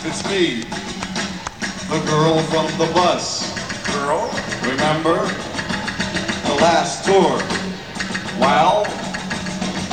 It's me, the girl from the bus. Girl? Remember? The last tour. Well,